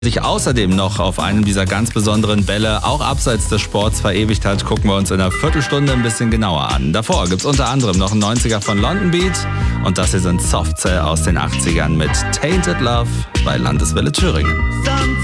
sich außerdem noch auf einem dieser ganz besonderen Bälle, auch abseits des Sports, verewigt hat, gucken wir uns in einer Viertelstunde ein bisschen genauer an. Davor gibt es unter anderem noch einen 90er von London Beat und das hier sind Soft Cell aus den 80ern mit Tainted Love bei Landeswelle Thüringen.